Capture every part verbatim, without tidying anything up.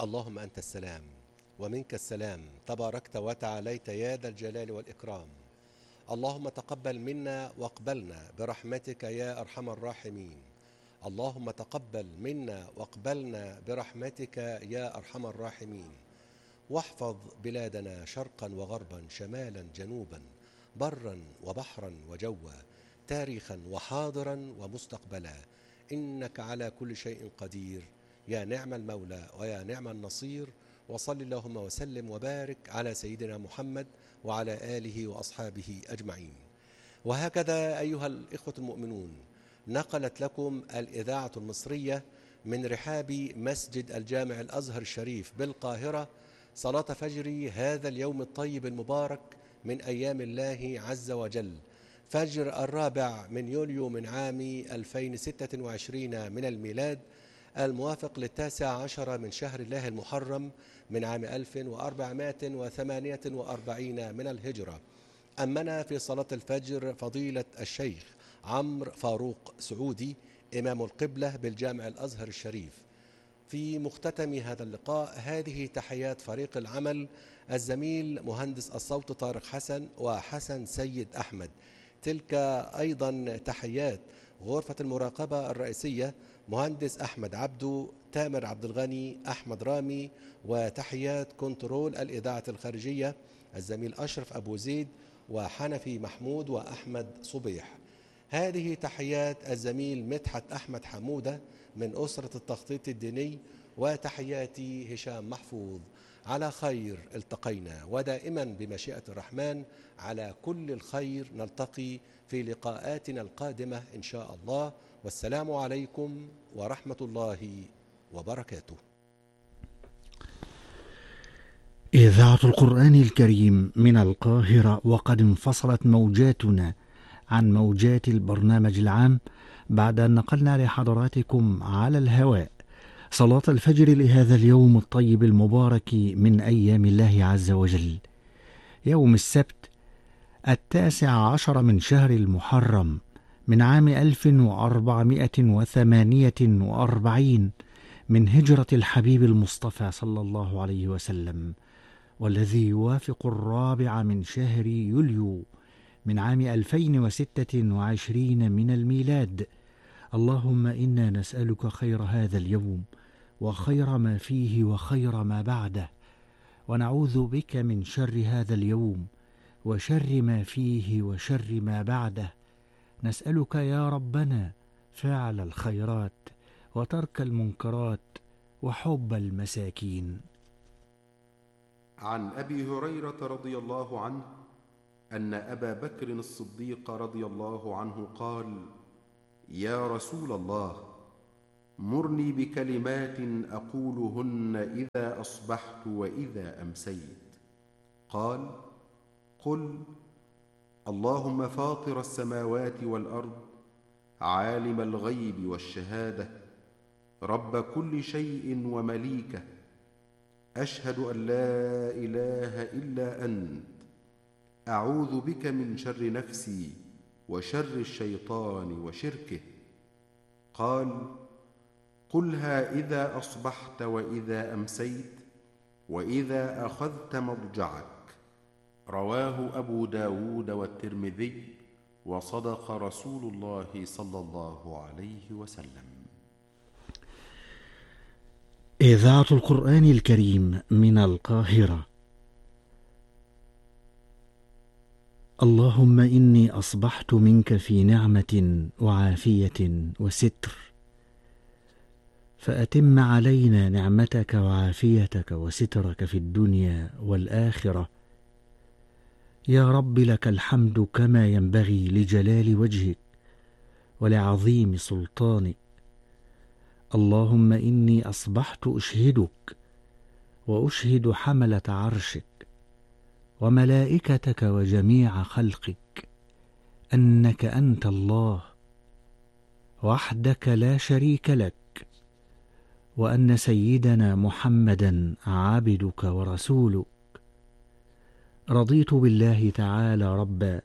اللهم أنت السلام ومنك السلام، تباركت وتعاليت يا ذا الجلال والإكرام. اللهم تقبل منا واقبلنا برحمتك يا أرحم الراحمين. اللهم تقبل منا واقبلنا برحمتك يا أرحم الراحمين. واحفظ بلادنا شرقا وغربا، شمالا جنوبا، برا وبحرا وجوا، تاريخا وحاضرا ومستقبلا، إنك على كل شيء قدير، يا نعم المولى ويا نعم النصير. وصل اللهم وسلم وبارك على سيدنا محمد وعلى آله وأصحابه أجمعين. وهكذا أيها الإخوة المؤمنون، نقلت لكم الإذاعة المصرية من رحاب مسجد الجامع الأزهر الشريف بالقاهرة صلاة فجر هذا اليوم الطيب المبارك من أيام الله عز وجل، فجر الرابع من يوليو من عام ألفين وستة وعشرين من الميلاد، الموافق للتاسع عشر من شهر الله المحرم من عام ألف وأربعمائة وثمانية وأربعين من الهجرة. أمنا في صلاة الفجر فضيلة الشيخ عمرو فاروق سعودي إمام القبلة بالجامع الأزهر الشريف. في مختتم هذا اللقاء هذه تحيات فريق العمل: الزميل مهندس الصوت طارق حسن وحسن سيد أحمد. تلك أيضا تحيات غرفة المراقبة الرئيسية: مهندس أحمد عبدو، تامر عبد الغني، أحمد رامي. وتحيات كنترول الإذاعة الخارجية: الزميل أشرف أبو زيد وحنفي محمود وأحمد صبيح. هذه تحيات الزميل مدحت أحمد حمودة من أسرة التخطيط الديني، وتحياتي هشام محفوظ. على خير التقينا، ودائما بمشيئة الرحمن على كل الخير نلتقي في لقاءاتنا القادمة إن شاء الله. والسلام عليكم ورحمة الله وبركاته. إذاعة القرآن الكريم من القاهرة، وقد انفصلت موجاتنا عن موجات البرنامج العام بعد أن نقلنا لحضراتكم على الهواء صلاة الفجر لهذا اليوم الطيب المبارك من أيام الله عز وجل، يوم السبت التاسع عشر من شهر المحرم من عام ألف وأربعمائة وثمانية وأربعين من هجرة الحبيب المصطفى صلى الله عليه وسلم، والذي يوافق الرابع من شهر يوليو من عام ألفين وستة وعشرين من الميلاد. اللهم إنا نسألك خير هذا اليوم وخير ما فيه وخير ما بعده، ونعوذ بك من شر هذا اليوم وشر ما فيه وشر ما بعده. نسألك يا ربنا فعل الخيرات وترك المنكرات وحب المساكين. عن أبي هريرة رضي الله عنه أن أبا بكر الصديق رضي الله عنه قال: يا رسول الله، مرني بكلمات أقولهن إذا أصبحت وإذا أمسيت. قال: قل: اللهم فاطر السماوات والأرض، عالم الغيب والشهادة، رب كل شيء ومليكه، أشهد أن لا إله إلا أنت، أعوذ بك من شر نفسي وشر الشيطان وشركه. قال: قلها إذا أصبحت وإذا أمسيت وإذا أخذت مضجعك. رواه أبو داود والترمذي، وصدق رسول الله صلى الله عليه وسلم. إذاعة القرآن الكريم من القاهرة. اللهم إني أصبحت منك في نعمة وعافية وستر، فأتم علينا نعمتك وعافيتك وسترك في الدنيا والآخرة. يا رب لك الحمد كما ينبغي لجلال وجهك ولعظيم سلطانك. اللهم إني أصبحت أشهدك وأشهد حملة عرشك وملائكتك وجميع خلقك أنك أنت الله وحدك لا شريك لك، وأن سيدنا محمدا عبدك ورسولك. رضيت بالله تعالى ربا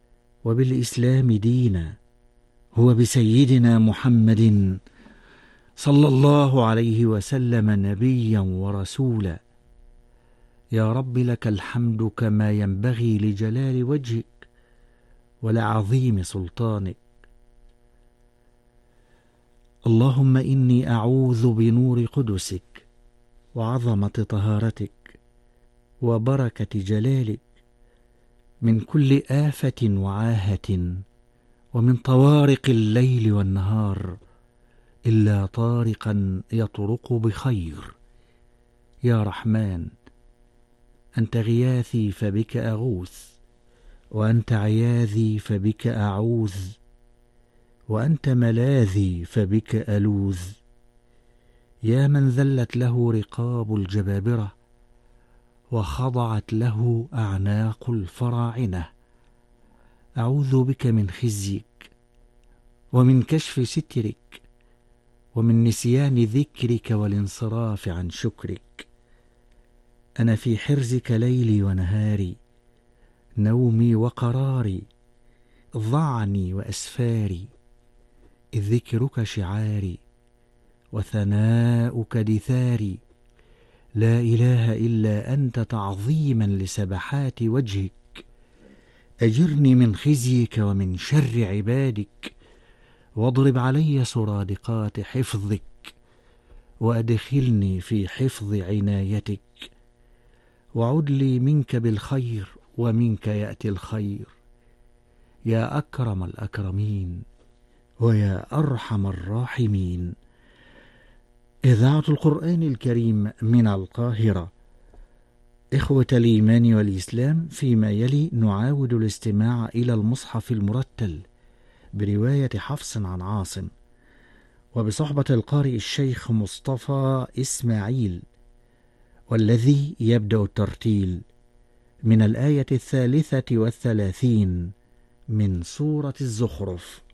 وبالإسلام دينا وبسيدنا محمد صلى الله عليه وسلم نبيا ورسولا. يا رب لك الحمد كما ينبغي لجلال وجهك ولعظيم سلطانك. اللهم إني أعوذ بنور قدسك وعظمة طهارتك وبركة جلالك من كل آفة وعاهة ومن طوارق الليل والنهار إلا طارقا يطرق بخير. يا رحمن، أنت غياثي فبك أغوث، وأنت عياذي فبك أعوذ، وأنت ملاذي فبك ألوذ. يا من ذلت له رقاب الجبابرة وخضعت له أعناق الفراعنة، أعوذ بك من خزيك ومن كشف سترك ومن نسيان ذكرك والانصراف عن شكرك. أنا في حرزك ليلي ونهاري، نومي وقراري، ضعني وأسفاري، إذ ذكرك شعاري وثناؤك دثاري. لا إله إلا أنت تعظيما لسبحات وجهك. أجرني من خزيك ومن شر عبادك، واضرب علي سرادقات حفظك، وأدخلني في حفظ عنايتك. وعد لي منك بالخير، ومنك يأتي الخير. يا أكرم الأكرمين ويا أرحم الراحمين. إذاعة القرآن الكريم من القاهرة. إخوة الإيمان والإسلام، فيما يلي نعاود الاستماع إلى المصحف المرتل برواية حفص عن عاصم، وبصحبة القارئ الشيخ مصطفى إسماعيل، والذي يبدأ الترتيل من الآية الثالثة والثلاثين من سورة الزخرف.